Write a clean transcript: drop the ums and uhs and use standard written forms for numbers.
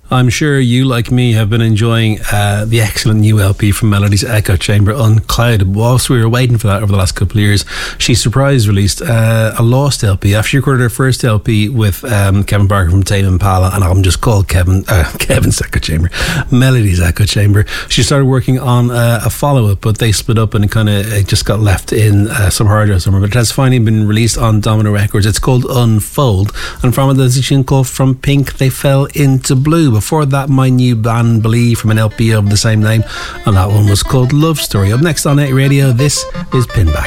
I'm sure you, like me, have been enjoying the excellent new LP from Melody's Echo Chamber, Unclouded. Whilst we were waiting for that over the last couple of years, she surprise released a lost LP after she recorded her first LP with Kevin Barker from Tame Impala, an album just called Kevin's Echo Chamber, Melody's Echo Chamber. She started working on a follow-up, but they split up and it just got left in some hardware somewhere. But it has finally been released on Domino Records. It's called Unfold, and from it there's a tune called From Pink They Fell Into Blue. Before that, My New Band Believe from an LP of the same name, and that one was called Love Story. Up next on 8 Radio, this is Pinback.